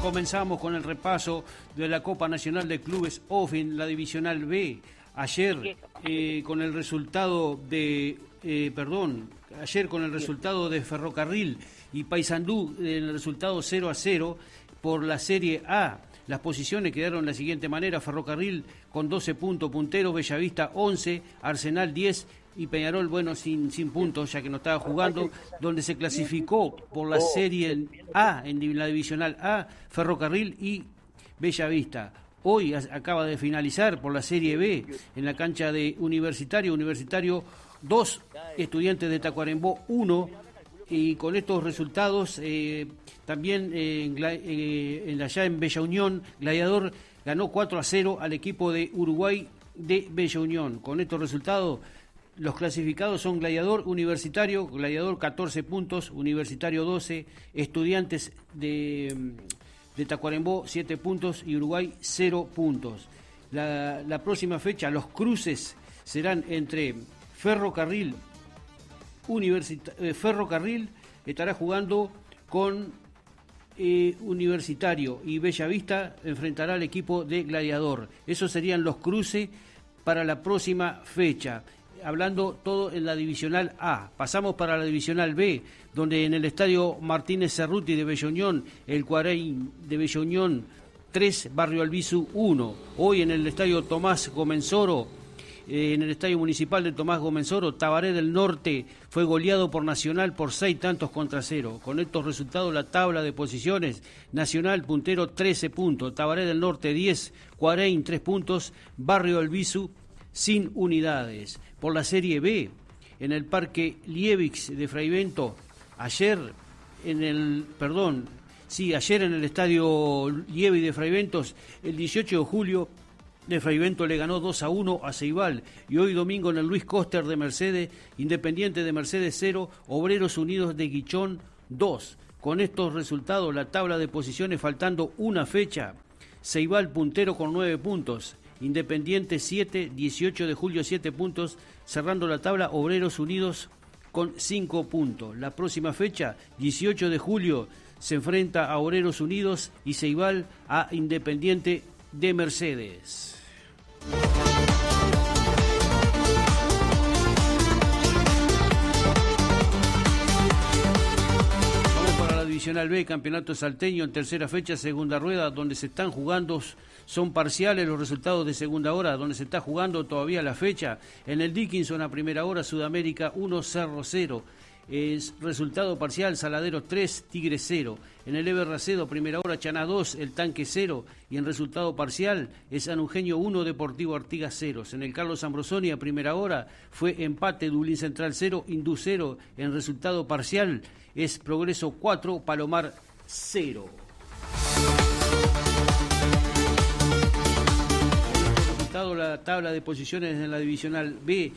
comenzamos con el repaso de la Copa Nacional de Clubes OFIN, la Divisional B. Ayer con el resultado de Ferrocarril y Paysandú, en el resultado 0-0 por la Serie A. Las posiciones quedaron de la siguiente manera: Ferrocarril con 12 puntos puntero, Bellavista 11, Arsenal 10 y Peñarol, sin puntos, ya que no estaba jugando, donde se clasificó por la Serie A, en la Divisional A, Ferrocarril y Bellavista. Hoy acaba de finalizar por la Serie B en la cancha de Universitario 2, Estudiantes de Tacuarembó 1, y con estos resultados también allá en Bella Unión, Gladiador ganó 4-0 al equipo de Uruguay de Bella Unión. Con estos resultados, los clasificados son Gladiador, Universitario, Gladiador 14 puntos, Universitario 12, Estudiantes de Tacuarembó 7 puntos y Uruguay 0 puntos. La próxima fecha, los cruces serán entre Ferrocarril estará jugando con Universitario, y Bellavista enfrentará al equipo de Gladiador. Esos serían los cruces para la próxima fecha. Hablando todo en la Divisional A. Pasamos para la Divisional B, donde en el Estadio Martínez Cerruti de Bella Unión, el Cuarein de Bella Unión 3, Barrio Albizu 1. Hoy en el Estadio Tomás Gomenzoro, en el Estadio Municipal de Tomás Gomenzoro, Tabaré del Norte fue goleado por Nacional por 6-0. Con estos resultados, la tabla de posiciones: Nacional puntero 13 puntos, Tabaré del Norte 10, Cuarein 3 puntos, Barrio Albizu sin unidades. Por la Serie B, en el Parque Liebix de Fraivento, ayer en el Estadio Liebix de Fraiventos, el 18 de julio, de Fraivento le ganó 2-1 a Ceibal, y hoy domingo en el Luis Coster de Mercedes, Independiente de Mercedes 0, Obreros Unidos de Guichón 2. Con estos resultados, la tabla de posiciones faltando una fecha: Ceibal puntero con 9 puntos, Independiente 7, 18 de julio 7 puntos, cerrando la tabla Obreros Unidos con 5 puntos. La próxima fecha, 18 de julio, se enfrenta a Obreros Unidos y Ceibal a Independiente de Mercedes. Vamos para la Divisional B, Campeonato Salteño, en tercera fecha, segunda rueda, donde se están jugando. Son parciales los resultados de segunda hora, donde se está jugando todavía la fecha. En el Dickinson a primera hora, Sudamérica 1, Cerro 0. Es resultado parcial: Saladero 3, Tigre 0. En el Eber Racedo, primera hora, Chaná 2, El Tanque 0. Y en resultado parcial es San Eugenio 1, Deportivo Artigas 0. En el Carlos Ambrosoni, a primera hora, fue empate: Dublín Central 0, Hindú 0. En resultado parcial es Progreso 4, Palomar 0. La tabla de posiciones en la Divisional B,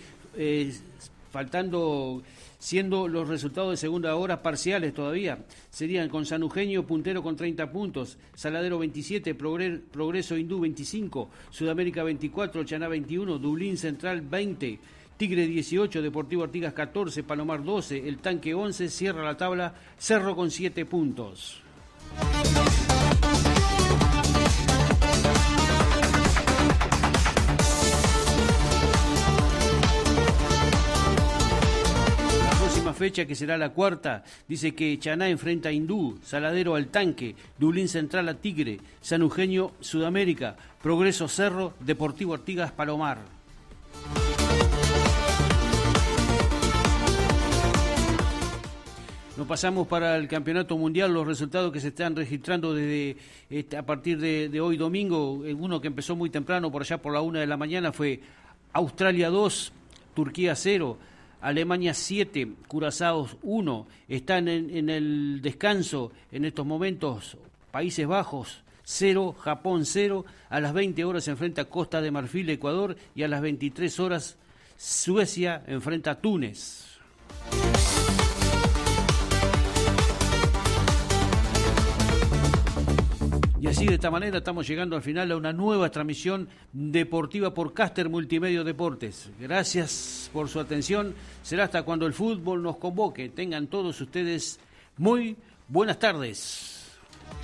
siendo los resultados de segunda hora parciales todavía, serían con San Eugenio puntero con 30 puntos, Saladero 27, Progreso Hindú 25, Sudamérica 24, Chaná 21, Dublín Central 20, Tigre 18, Deportivo Artigas 14, Palomar 12, El Tanque 11, cierra la tabla Cerro con 7 puntos. Fecha, que será la cuarta, dice que Chaná enfrenta a Hindú, Saladero al Tanque, Dublín Central a Tigre, San Eugenio Sudamérica, Progreso Cerro, Deportivo Artigas Palomar. Nos pasamos para el Campeonato Mundial, los resultados que se están registrando desde a partir de hoy domingo. Uno que empezó muy temprano, por allá por la 1 de la mañana, fue Australia 2, Turquía 0, Alemania 7, Curazao 1. Están en el descanso en estos momentos Países Bajos 0, Japón 0. A las 20 horas se enfrenta Costa de Marfil, Ecuador, y a las 23 horas Suecia enfrenta a Túnez. Y así, de esta manera, estamos llegando al final a una nueva transmisión deportiva por Caster Multimedia Deportes. Gracias por su atención. Será hasta cuando el fútbol nos convoque. Tengan todos ustedes muy buenas tardes.